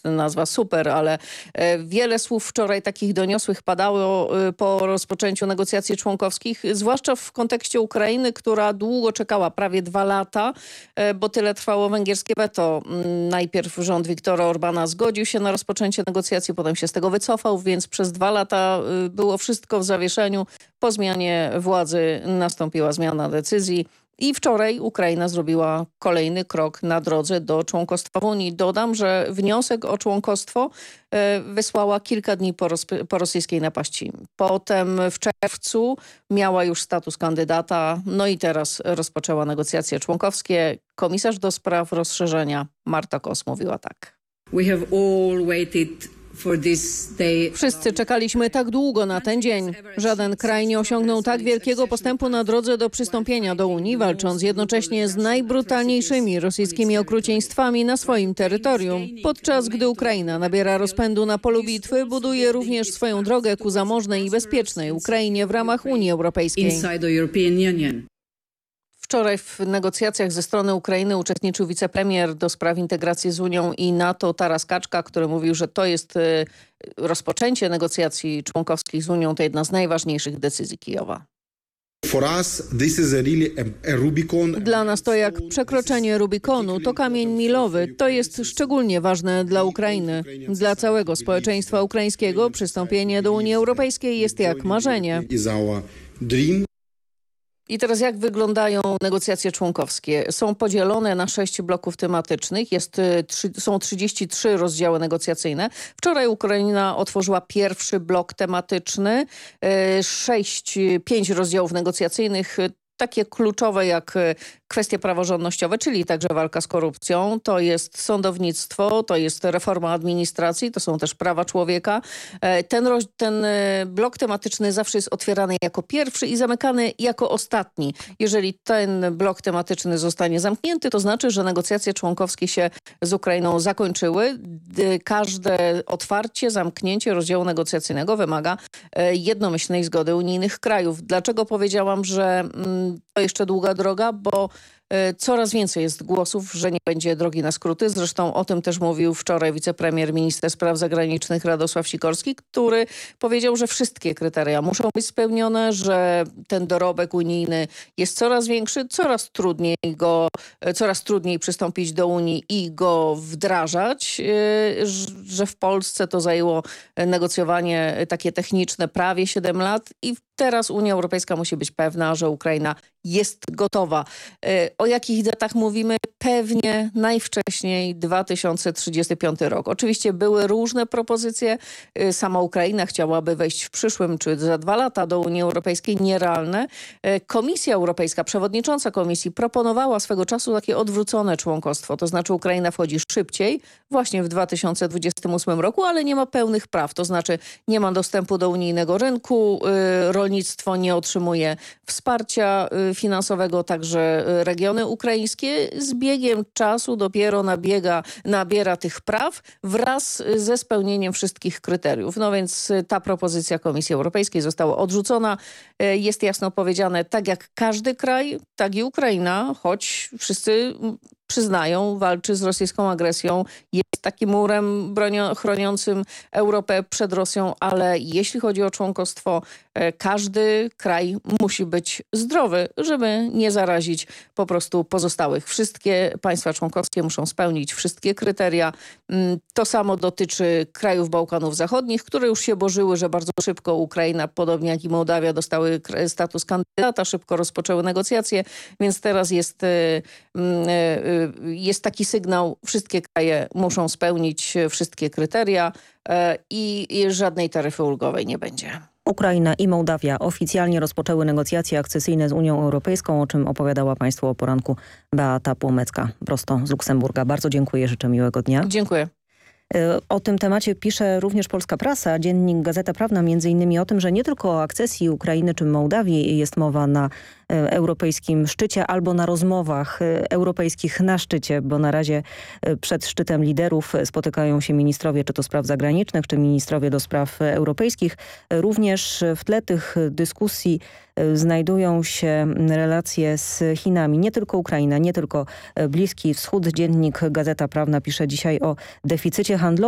nazwa super, ale wiele słów wczoraj takich doniosłych padało po rozpoczęciu negocjacji członkowskich, zwłaszcza w kontekście Ukrainy, która długo czekała, prawie 2 lata, bo tyle trwało węgierskie weto. Najpierw rząd Viktora Orbána zgodził się na rozpoczęcie negocjacji, potem się z tego wycofał, więc przez 2 lata było wszystko w zawieszeniu. Po zmianie władzy nastąpiła zmiana decyzji. I wczoraj Ukraina zrobiła kolejny krok na drodze do członkostwa w Unii. Dodam, że wniosek o członkostwo wysłała kilka dni po rosyjskiej napaści. Potem w czerwcu miała już status kandydata, no i teraz rozpoczęła negocjacje członkowskie. Komisarz do spraw rozszerzenia Marta Kos mówiła tak. We have all waited. Wszyscy czekaliśmy tak długo na ten dzień. Żaden kraj nie osiągnął tak wielkiego postępu na drodze do przystąpienia do Unii, walcząc jednocześnie z najbrutalniejszymi rosyjskimi okrucieństwami na swoim terytorium. Podczas gdy Ukraina nabiera rozpędu na polu bitwy, buduje również swoją drogę ku zamożnej i bezpiecznej Ukrainie w ramach Unii Europejskiej. Wczoraj w negocjacjach ze strony Ukrainy uczestniczył wicepremier do spraw integracji z Unią i NATO Taras Kaczka, który mówił, że to jest rozpoczęcie negocjacji członkowskich z Unią, to jedna z najważniejszych decyzji Kijowa. Dla nas to jak przekroczenie Rubikonu, to kamień milowy. To jest szczególnie ważne dla Ukrainy. Dla całego społeczeństwa ukraińskiego przystąpienie do Unii Europejskiej jest jak marzenie. I teraz jak wyglądają negocjacje członkowskie? Są podzielone na 6 bloków tematycznych. Są 33 rozdziały negocjacyjne. Wczoraj Ukraina otworzyła pierwszy blok tematyczny. 5 rozdziałów negocjacyjnych. Takie kluczowe jak kwestie praworządnościowe, czyli także walka z korupcją, to jest sądownictwo, to jest reforma administracji, to są też prawa człowieka. Ten blok tematyczny zawsze jest otwierany jako pierwszy i zamykany jako ostatni. Jeżeli ten blok tematyczny zostanie zamknięty, to znaczy, że negocjacje członkowskie się z Ukrainą zakończyły. Każde otwarcie, zamknięcie rozdziału negocjacyjnego wymaga jednomyślnej zgody unijnych krajów. Dlaczego powiedziałam, że to jeszcze długa droga? Bo coraz więcej jest głosów, że nie będzie drogi na skróty. Zresztą o tym też mówił wczoraj wicepremier, minister spraw zagranicznych Radosław Sikorski, który powiedział, że wszystkie kryteria muszą być spełnione, że ten dorobek unijny jest coraz większy, coraz trudniej przystąpić do Unii i go wdrażać, że w Polsce to zajęło negocjowanie takie techniczne prawie 7 lat i teraz Unia Europejska musi być pewna, że Ukraina jest gotowa. O jakich datach mówimy? Pewnie najwcześniej 2035 rok. Oczywiście były różne propozycje. Sama Ukraina chciałaby wejść w przyszłym czy za 2 lata do Unii Europejskiej. Nierealne. Komisja Europejska, przewodnicząca komisji proponowała swego czasu takie odwrócone członkostwo. To znaczy Ukraina wchodzi szybciej, właśnie w 2028 roku, ale nie ma pełnych praw. To znaczy nie ma dostępu do unijnego rynku, rolnictwo nie otrzymuje wsparcia finansowego, także regiony ukraińskie. Z biegiem czasu dopiero nabiera tych praw wraz ze spełnieniem wszystkich kryteriów. No więc ta propozycja Komisji Europejskiej została odrzucona. Jest jasno powiedziane, tak jak każdy kraj, tak i Ukraina, choć wszyscy przyznają, walczy z rosyjską agresją, jest takim murem chroniącym Europę przed Rosją, ale jeśli chodzi o członkostwo, każdy kraj musi być zdrowy, żeby nie zarazić po prostu pozostałych. Wszystkie państwa członkowskie muszą spełnić wszystkie kryteria. To samo dotyczy krajów Bałkanów Zachodnich, które już się bożyły, że bardzo szybko Ukraina, podobnie jak i Mołdawia, dostały status kandydata, szybko rozpoczęły negocjacje, więc teraz jest taki sygnał, wszystkie kraje muszą spełnić wszystkie kryteria i żadnej taryfy ulgowej nie będzie. Ukraina i Mołdawia oficjalnie rozpoczęły negocjacje akcesyjne z Unią Europejską, o czym opowiadała Państwu o poranku Beata Płomecka, prosto z Luksemburga. Bardzo dziękuję, życzę miłego dnia. Dziękuję. O tym temacie pisze również polska prasa, dziennik Gazeta Prawna, między innymi o tym, że nie tylko o akcesji Ukrainy czy Mołdawii jest mowa na europejskim szczycie albo na rozmowach europejskich na szczycie, bo na razie przed szczytem liderów spotykają się ministrowie czy to spraw zagranicznych, czy ministrowie do spraw europejskich. Również w tle tych dyskusji znajdują się relacje z Chinami. Nie tylko Ukraina, nie tylko Bliski Wschód. Dziennik Gazeta Prawna pisze dzisiaj o deficycie handlowym